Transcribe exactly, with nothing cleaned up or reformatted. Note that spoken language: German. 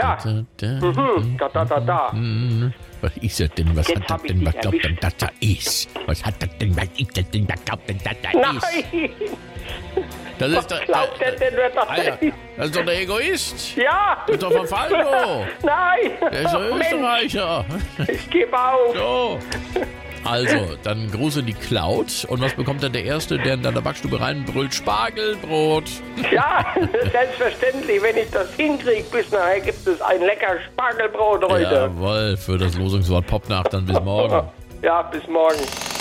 Ja. Mhm. Da, da, da, da. Was ist das denn? Was Jetzt hat das hab ich denn? dich Was glaubt denn, erwischt. dass da ist? Was hat das denn? Was ist das denn? Was glaubt denn, dass da ist? Nein! Das Was ist doch, glaubt der denn, wer das Alter, ist? das ist doch der Egoist. Ja! Das ist doch von Falco. Nein! Der ist ein Mensch, Österreicher. ich gebe auf. So. Also, dann Gruß in die Cloud. Und was bekommt dann der Erste, der in deiner Backstube reinbrüllt? Spargelbrot. Ja, selbstverständlich, wenn ich das hinkriege, bis nachher gibt es ein lecker Spargelbrot heute. Jawohl, für das Losungswort Popnacht dann bis morgen. Ja, bis morgen.